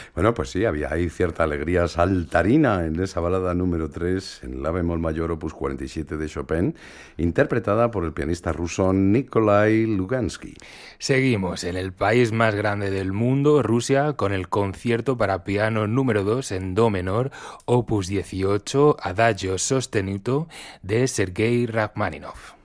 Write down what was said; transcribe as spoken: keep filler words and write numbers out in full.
Bueno, pues sí, había ahí cierta alegría saltarina en esa balada número tres en la bemol mayor opus cuarenta y siete de Chopin, interpretada por el pianista ruso Nikolai Lugansky. Seguimos en el país más grande del mundo, Rusia, con el concierto para piano número dos en do menor, opus dieciocho, Adagio sostenuto, de Sergei Rachmaninoff.